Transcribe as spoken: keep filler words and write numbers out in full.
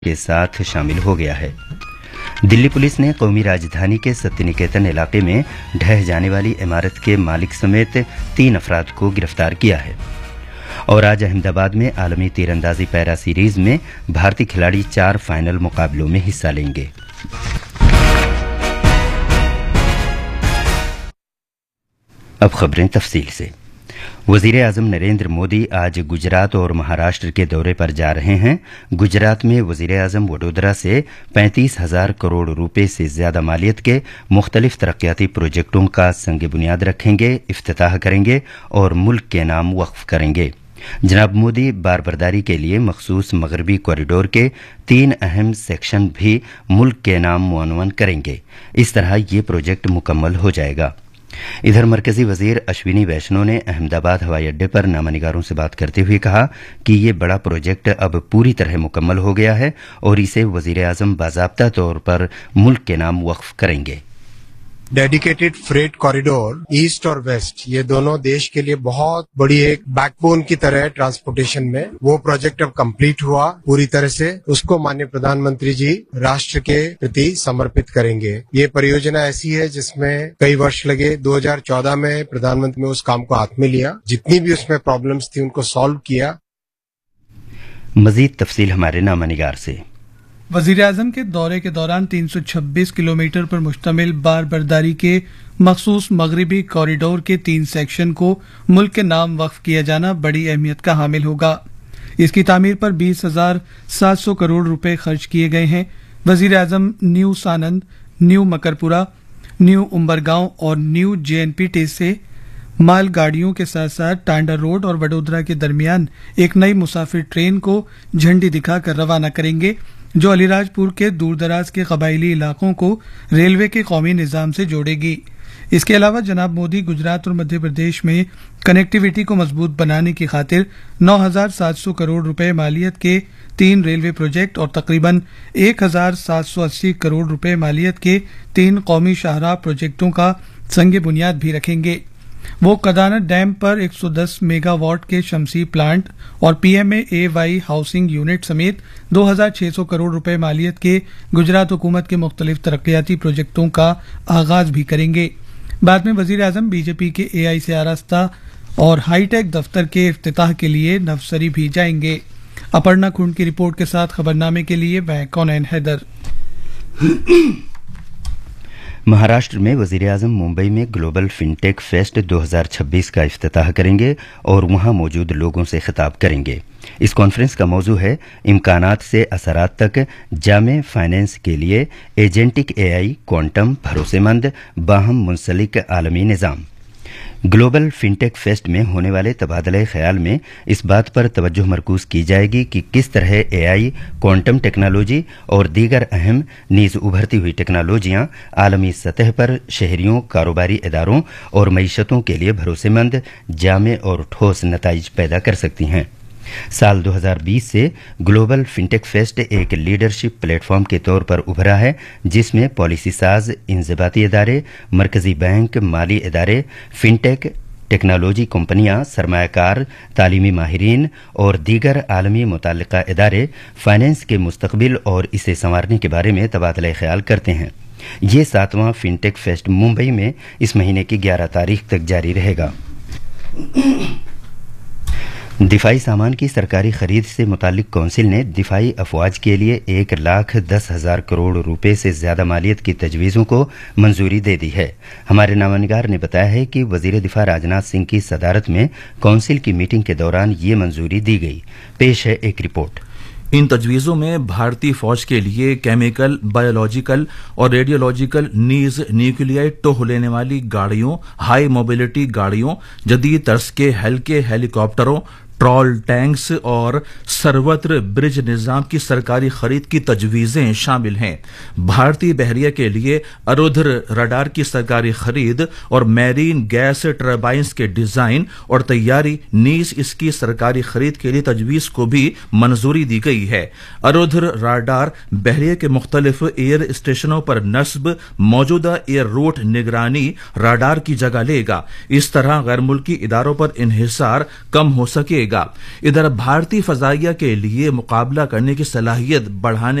के साथ शामिल हो गया है। दिल्ली पुलिस ने कौमी राजधानी के सत्य निकेतन इलाके में ढह जाने वाली इमारत के मालिक समेत तीन अफराद को गिरफ्तार किया है। और आज अहमदाबाद में आलमी तीरंदाजी पैरा सीरीज में भारतीय खिलाड़ी चार फाइनल मुकाबलों में हिस्सा लेंगे। अब खबरें तफसील से। वजीर आजम नरेंद्र मोदी आज गुजरात और महाराष्ट्र के दौरे पर जा रहे हैं। गुजरात में वजीर आजम वडोदरा से पैंतीस हजार करोड़ रुपए से ज्यादा मालियत के मुख्तलिफ तरक्याती प्रोजेक्टों का संग बुनियाद रखेंगे, इफ्तिताह करेंगे और मुल्क के नाम वक्फ करेंगे। जनाब मोदी बार बर्दारी के लिए मखसूस मगरबी कॉरिडोर के तीन अहम सेक्शन भी मुल्क के नाम मुअन्वन करेंगे। इस तरह ये प्रोजेक्ट मुकम्मल हो जाएगा। इधर मरकजी वजीर अश्विनी वैष्णव ने अहमदाबाद हवाई अड्डे पर नामानिगारों से बात करते हुए कहा कि ये बड़ा प्रोजेक्ट अब पूरी तरह मुकम्मल हो गया है और इसे वजीर आजम बाज़ाब्ता तौर पर मुल्क के नाम वक्फ करेंगे। डेडिकेटेड फ्रेट कॉरिडोर ईस्ट और वेस्ट, ये दोनों देश के लिए बहुत बड़ी एक बैकबोन की तरह ट्रांसपोर्टेशन में, वो प्रोजेक्ट अब कंप्लीट हुआ पूरी तरह से। उसको माननीय प्रधानमंत्री जी राष्ट्र के प्रति समर्पित करेंगे। ये परियोजना ऐसी है जिसमें कई वर्ष लगे। दो हज़ार चौदह में प्रधानमंत्री ने उस काम को हाथ में लिया, जितनी भी उसमें प्रॉब्लम्स थी उनको सॉल्व किया। मजीद तफसील हमारे नामानिगार से। वजीर आजम के दौरे के दौरान तीन सौ छब्बीस किलोमीटर पर मुश्तमिल बार बर्दारी के मखसूस मगरबी कॉरिडोर के तीन सेक्शन को मुल्क के नाम वक्फ किया जाना बड़ी अहमियत का हामिल होगा। इसकी तामीर पर बीस हजार सात सौ करोड़ रुपए खर्च किए गए हैं। वजीर आजम न्यू सानंद, न्यू मकरपुरा, न्यू उम्बरगांव और न्यू जेएनपीटी से माल गाड़ियों के साथ साथ टांडा रोड और वडोदरा के दरमियान एक नई मुसाफिर ट्रेन को झंडी दिखाकर रवाना करेंगे, जो अलीराजपुर के दूरदराज के कबायली इलाकों को रेलवे के कौमी निजाम से जोड़ेगी। इसके अलावा जनाब मोदी गुजरात और मध्य प्रदेश में कनेक्टिविटी को मजबूत बनाने की खातिर नौ हजार सात सौ करोड़ रुपए मालियत के तीन रेलवे प्रोजेक्ट और तकरीबन एक हजार सात सौ अस्सी करोड़ रुपए मालियत के तीन कौमी शाहराह प्रोजेक्टों का संग बुनियाद भी रखेंगे। वो कदाना डैम पर एक सौ दस मेगावाट के शमसी प्लांट और पीएमए-वाई हाउसिंग यूनिट समेत दो हजार छह सौ करोड़ रुपए मालियत के गुजरात हुकूमत के मुख्तलिफ तरक्याती प्रोजेक्टों का आगाज भी करेंगे। बाद में वजीर आजम बीजेपी के एआई से आरास्ता और हाईटेक दफ्तर के इफ्तिताह के लिए नवसरी भी जाएंगे। अपर्णा खुंड की रिपोर्ट के साथ खबरनामे के लिए मैं कौनैन हैदर। महाराष्ट्र में वजीर आजम मुंबई में ग्लोबल फिनटेक फेस्ट दो हजार छब्बीस का इफ्तिताह करेंगे और वहां मौजूद लोगों से खिताब करेंगे। इस कॉन्फ्रेंस का मौजू है इम्कानात से असरात तक जामे फाइनेंस के लिए एजेंटिक एआई, क्वांटम, भरोसेमंद, बाहम मुंसलिक आलमी निज़ाम। ग्लोबल फिनटेक फेस्ट में होने वाले तबादले ख्याल में इस बात पर तवज्जो मरकूज की जाएगी कि किस तरह एआई, क्वांटम टेक्नोलॉजी और दीगर अहम नीज उभरती हुई टेक्नोलॉजियां आलमी सतह पर शहरियों, कारोबारी इदारों और मईशतों के लिए भरोसेमंद, जामे और ठोस नताइज पैदा कर सकती हैं। साल दो हजार बीस से ग्लोबल फिनटेक फेस्ट एक लीडरशिप प्लेटफॉर्म के तौर पर उभरा है, जिसमें पॉलिसी साज, इंजबाती इदारे, मरकजी बैंक, माली इदारे, फिनटेक टेक्नोलॉजी कंपनियां, सरमायाकार, तालीमी माहिरीन और दीगर आलमी मुताल्लिका इदारे फाइनेंस के मुस्तकबिल और इसे संवारने के बारे में तबादला ख्याल करते हैं। ये सातवां फिनटेक फेस्ट मुंबई में इस महीने की ग्यारह तारीख तक जारी रहेगा। दिफाई सामान की सरकारी खरीद से मुतालिक कौंसिल ने दिफाई अफवाज के लिए एक लाख दस हजार करोड़ रुपए से ज्यादा मालियत की तजवीज़ों को मंजूरी दे दी है। हमारे नामानिगार ने बताया है कि वजीर दिफा राजनाथ सिंह की सदारत में कौंसिल की मीटिंग के दौरान ये मंजूरी दी गई। पेश है एक रिपोर्ट। इन तजवीज़ों में भारतीय फौज के लिए केमिकल, बायोलॉजिकल और रेडियोलॉजिकल नीज न्यूक्लियाइड टोह लेने वाली गाड़ियों, हाई मोबिलिटी गाड़ियों, जदीद तर्ज के हल्के हेलीकॉप्टरों, ट्रॉल टैंक्स और सर्वत्र ब्रिज निजाम की सरकारी खरीद की तजवीजें शामिल हैं। भारतीय बहरिया के लिए अरुद्र रडार की सरकारी खरीद और मैरीन गैस टर्बाइंस के डिजाइन और तैयारी नीज इसकी सरकारी खरीद के लिए तजवीज को भी मंजूरी दी गई है। अरुद्र रडार बहरिया के मुख्तलिफ एयर स्टेशनों पर नस्ब मौजूदा एयर रूट निगरानी रडार की जगह लेगा। इस तरह गैर मुल्की इदारों पर इन्हिसार कम हो सकेगा। گا۔ ادھر بھارتی فضائیہ کے لیے مقابلہ کرنے کی صلاحیت بڑھانے